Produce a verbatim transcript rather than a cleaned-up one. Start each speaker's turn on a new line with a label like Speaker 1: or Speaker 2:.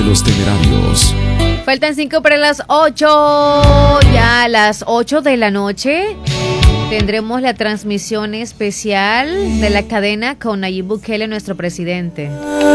Speaker 1: Los Temerarios.
Speaker 2: Faltan cinco para las ocho. Ya a las ocho de la noche tendremos la transmisión especial de la cadena con Nayib Bukele, nuestro presidente.